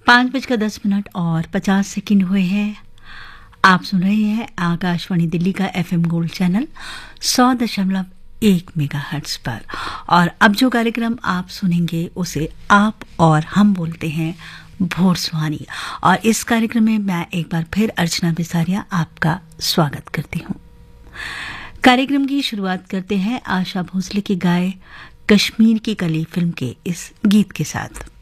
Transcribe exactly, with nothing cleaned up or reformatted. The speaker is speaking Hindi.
पाँच बजकर दस मिनट और पचास सेकंड हुए हैं। आप सुन रहे हैं आकाशवाणी दिल्ली का एफएम गोल्ड चैनल सौ दशमलव एक मेगाहर्ट्ज पर। और अब जो कार्यक्रम आप सुनेंगे उसे आप और हम बोलते हैं भोर सुहानी। और इस कार्यक्रम में मैं एक बार फिर अर्चना बिसारिया आपका स्वागत करती हूँ। कार्यक्रम की शुरुआत करते हैं आशा भोसले के गाए कश्मीर की कली फिल्म के इस गीत के साथ।